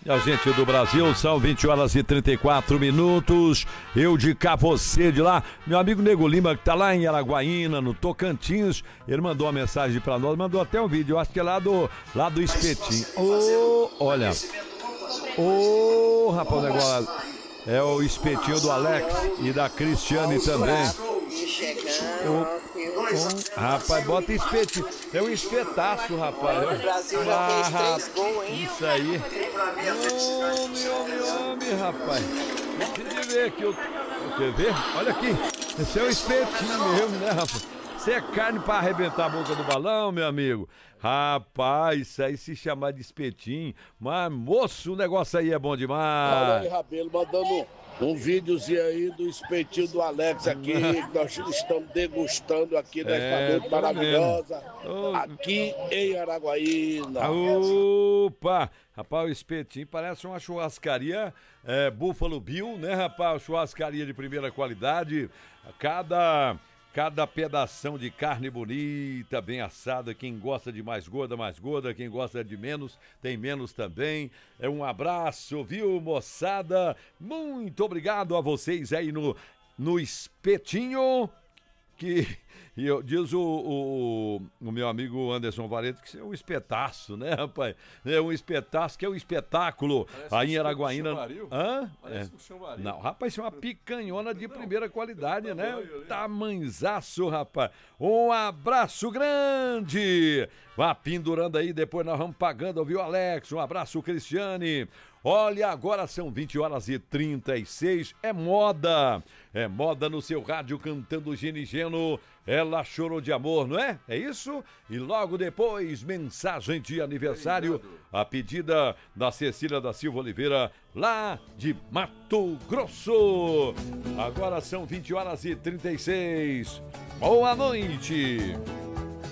A gente do Brasil, são 20 horas e 34 minutos. Eu de cá, você de lá. Meu amigo Nego Lima, que tá lá em Araguaína, no Tocantins, ele mandou uma mensagem pra nós, mandou até um vídeo, eu acho que é lá do Espetinho. Olha. Rapaz, o negócio é o espetinho do Alex e da Cristiane também. Rapaz, bota espetinho. É um espetaço, rapaz. O Brasil já fez 3 gols, hein? Isso aí. Homem, rapaz. Deixa eu ver aqui. Quer ver? Olha aqui. Esse é o espetinho mesmo, né, rapaz? Isso é carne pra arrebentar a boca do balão, meu amigo. Rapaz, isso aí se chamar de espetinho. Mas, moço, o negócio aí é bom demais. Olha aí, Rabelo, mandando um videozinho aí do espetinho do Alex aqui, que nós estamos degustando aqui na estamento maravilhosa, aqui em Araguaína. Opa! Rapaz, o espetinho parece uma churrascaria Buffalo Bill, né, rapaz? Churrascaria de primeira qualidade. Cada pedação de carne bonita, bem assada. Quem gosta de mais gorda. Quem gosta de menos, tem menos também. É um abraço, viu, moçada? Muito obrigado a vocês aí no espetinho. Diz o meu amigo Anderson Vareto que isso é um espetaço, né, rapaz? É um espetaço, que é um espetáculo. Parece aí em Araguaína. Parece um chambaril. Não, rapaz, isso é uma picanhona de primeira qualidade, né? Tamanzaço, rapaz. Um abraço grande. Vá pendurando aí, depois nós vamos pagando, viu, Alex? Um abraço, Cristiane. Olha, agora são 20 horas e 36. É moda no seu rádio cantando Genigeno. Ela chorou de amor, não é? É isso? E logo depois, mensagem de aniversário, a pedida da Cecília da Silva Oliveira, lá de Mato Grosso. Agora são 20 horas e 36. Boa noite.